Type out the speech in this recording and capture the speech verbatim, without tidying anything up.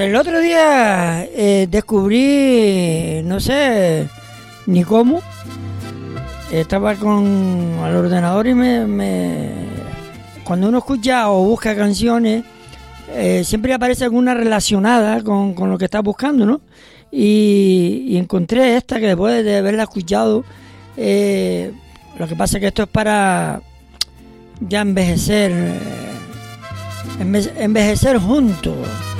El otro día eh, descubrí, no sé ni cómo, estaba con el ordenador y me, me cuando uno escucha o busca canciones, eh, siempre aparece alguna relacionada con, con lo que estás buscando, ¿no? Y, y encontré esta que después de haberla escuchado, eh, lo que pasa es que esto es para ya envejecer, eh, enve- envejecer juntos.